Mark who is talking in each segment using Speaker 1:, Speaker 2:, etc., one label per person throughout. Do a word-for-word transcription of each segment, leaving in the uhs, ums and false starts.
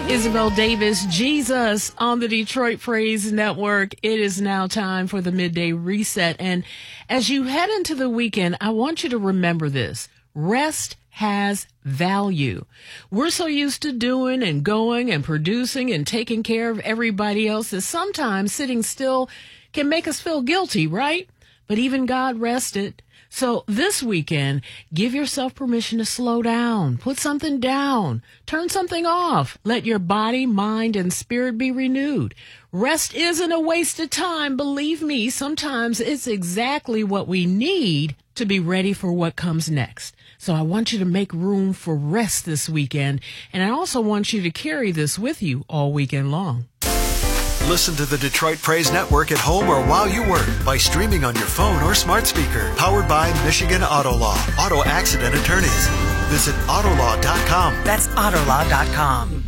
Speaker 1: Isabel Davis, Jesus on the Detroit Praise Network. It is now time for the midday reset. And as you head into the weekend, I want you to remember this. Rest has value. We're so used to doing and going and producing and taking care of everybody else that sometimes sitting still can make us feel guilty, right? But even God rested. So this weekend, give yourself permission to slow down, put something down, turn something off, let your body, mind, and spirit be renewed. Rest isn't a waste of time. Believe me, sometimes it's exactly what we need to be ready for what comes next. So I want you to make room for rest this weekend, and I also want you to carry this with you all weekend long.
Speaker 2: Listen to the Detroit Praise Network at home or while you work by streaming on your phone or smart speaker. Powered by Michigan Auto Law. Auto accident attorneys. Visit autolaw dot com.
Speaker 3: That's autolaw dot com.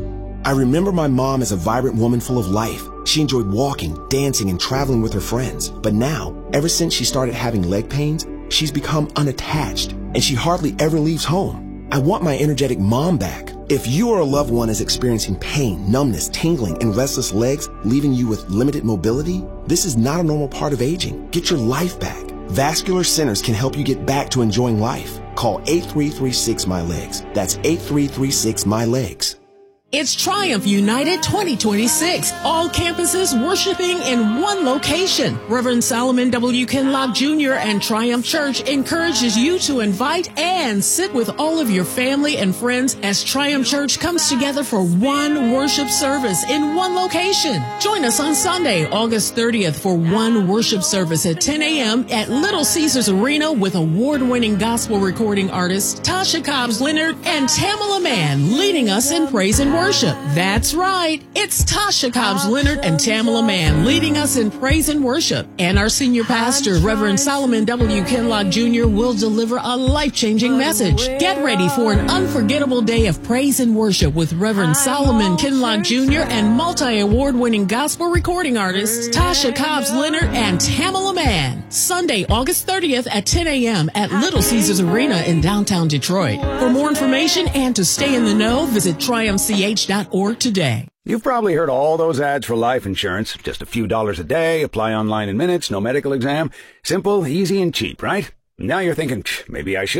Speaker 4: I remember my mom as a vibrant woman full of life. She enjoyed walking, dancing, and traveling with her friends. But now, ever since she started having leg pains, she's become unattached, and she hardly ever leaves home. I want my energetic mom back. If you or a loved one is experiencing pain, numbness, tingling, and restless legs, leaving you with limited mobility, this is not a normal part of aging. Get your life back. Vascular Centers can help you get back to enjoying life. Call eight three three six my legs. That's eight three three six my legs.
Speaker 1: It's Triumph United twenty twenty-six. All campuses worshiping in one location. Reverend Solomon W. Kinlock Junior and Triumph Church encourages you to invite and sit with all of your family and friends as Triumph Church comes together for one worship service in one location. Join us on Sunday, August thirtieth for one worship service at ten a.m. at Little Caesars Arena with award-winning gospel recording artists Tasha Cobbs Leonard and Tamala Mann leading us in praise and worship. That's right. It's Tasha Cobbs Leonard and Tamala Mann leading us in praise and worship. And our senior pastor, Reverend Solomon W. Kinlock Junior will deliver a life-changing message. Get ready for an unforgettable day of praise and worship with Reverend Solomon Kinlock Junior and multi-award-winning gospel recording artists Tasha Cobbs Leonard and Tamala Mann. Sunday, August thirtieth at ten a.m. at Little Caesars Arena in downtown Detroit. For more information and to stay in the know, visit triumph c h dot org today.
Speaker 5: You've probably heard all those ads for life insurance. Just a few dollars a day, apply online in minutes, no medical exam. Simple, easy, and cheap, right? Now you're thinking, maybe I should.